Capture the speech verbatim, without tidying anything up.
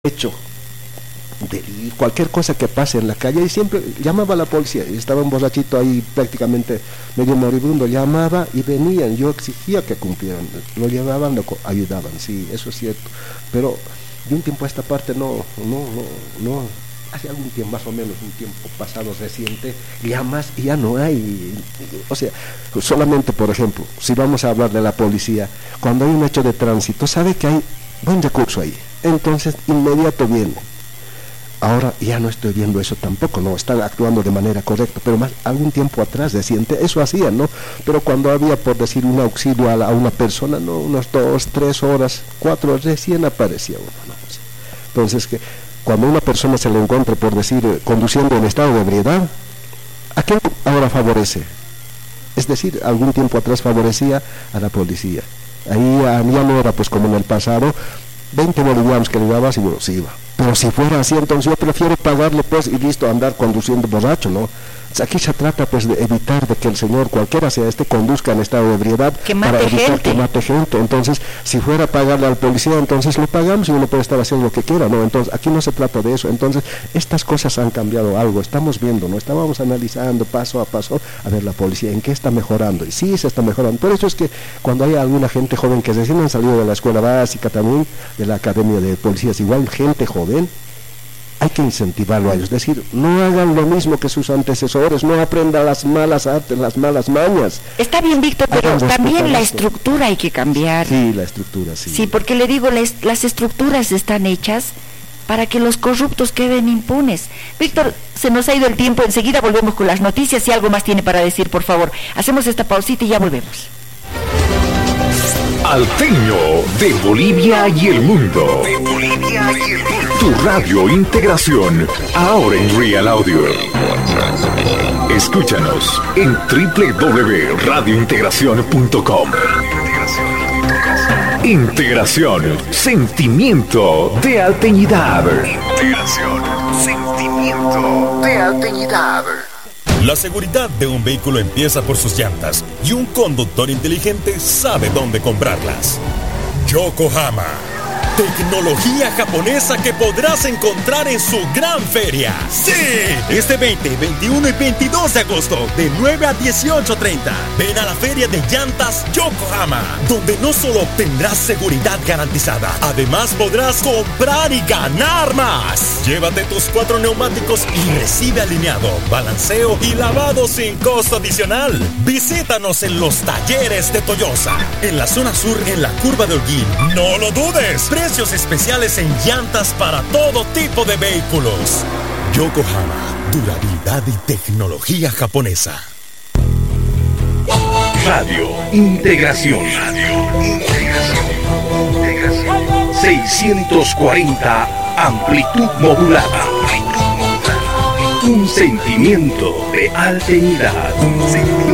hecho de cualquier cosa que pase en la calle, y siempre llamaba a la policía, y estaba un borrachito ahí prácticamente medio moribundo, llamaba y venían, yo exigía que cumplieran, lo llevaban, lo ayudaban, sí, eso es cierto, pero de un tiempo a esta parte no, no, no, no, hace algún tiempo, más o menos un tiempo pasado reciente, llamas y ya no hay, o sea, solamente por ejemplo, si vamos a hablar de la policía, cuando hay un hecho de tránsito, sabe que hay buen recurso ahí, entonces inmediato viene. Ahora ya no estoy viendo eso tampoco, no están actuando de manera correcta, pero más algún tiempo atrás reciente eso hacían, ¿no? Pero cuando había, por decir, un auxilio a, la, a una persona, no, unas dos, tres horas, cuatro, recién aparecía uno, ¿no? Entonces que cuando una persona se le encuentra, por decir, conduciendo en estado de ebriedad, ¿a quién ahora favorece? Es decir, algún tiempo atrás favorecía a la policía. Ahí ya no era pues como en el pasado, veinte bolivianos que le dabas y bueno, sí iba. Pero si fuera así, entonces yo prefiero pagarle pues y listo, andar conduciendo borracho, ¿no? Aquí se trata pues de evitar de que el señor, cualquiera sea este, conduzca en estado de ebriedad que mate para evitar gente. que mate gente. Entonces, si fuera a pagarle al policía, entonces lo pagamos y uno puede estar haciendo lo que quiera, ¿no? Entonces, aquí no se trata de eso. Entonces, estas cosas han cambiado algo, estamos viendo, ¿no? Estábamos analizando paso a paso, a ver la policía, ¿en qué está mejorando? Y sí, se está mejorando. Por eso es que cuando hay alguna gente joven que recién han salido de la escuela básica también, de la academia de policías, igual gente joven, hay que incentivarlo a ellos, es decir, no hagan lo mismo que sus antecesores, no aprendan las malas artes, las malas mañas. Está bien, Víctor, pero Hagan también la esto. estructura hay que cambiar. Sí, la estructura, sí. Sí, porque le digo, las, las estructuras están hechas para que los corruptos queden impunes. Víctor, se nos ha ido el tiempo, enseguida volvemos con las noticias, si algo más tiene para decir, por favor. Hacemos esta pausita y ya volvemos. Alteño de Bolivia y el mundo. De Bolivia y el mundo. Tu radio Integración, ahora en Real Audio. Escúchanos en doble u doble u doble u punto radio integración punto com. Integración, sentimiento de alteñidad. Integración, sentimiento de alteñidad. La seguridad de un vehículo empieza por sus llantas y un conductor inteligente sabe dónde comprarlas. Yokohama, tecnología japonesa que podrás encontrar en su gran feria. ¡Sí! Este veinte, veintiuno y veintidós de agosto, de nueve a dieciocho treinta. Ven a la feria de llantas Yokohama, donde no solo obtendrás seguridad garantizada, además podrás comprar y ganar más. Llévate tus cuatro neumáticos y recibe alineado, balanceo y lavado sin costo adicional. Visítanos en los talleres de Toyosa, en la zona sur, en la curva de Holguín. ¡No lo dudes! Precios especiales en llantas para todo tipo de vehículos. Yokohama, durabilidad y tecnología japonesa. Radio Integración. Radio Integración. Integración. seiscientos cuarenta amplitud modulada. Un sentimiento de alteñidad.